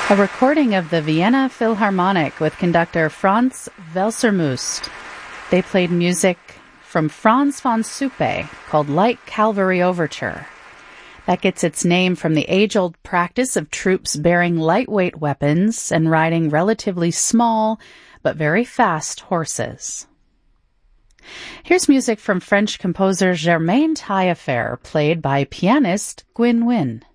A recording of the Vienna Philharmonic with conductor Franz Welsermust. They played music from Franz von Suppe called Light Cavalry Overture. That gets its name from the age-old practice of troops bearing lightweight weapons and riding relatively small but very fast horses. Here's music from French composer Germain Taillefer, played by pianist Gwyn Wynne.